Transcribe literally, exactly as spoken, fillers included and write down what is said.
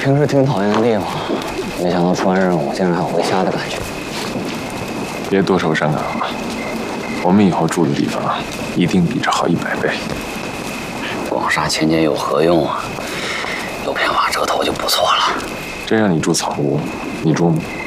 平时挺讨厌的地方，没想到出完任务竟然还有回家的感觉。 别多愁善感了，我们以后住的地方一定比这好一百倍。 光杀千金有何用啊？有片瓦遮头就不错了。 真让你住草屋，你住吗？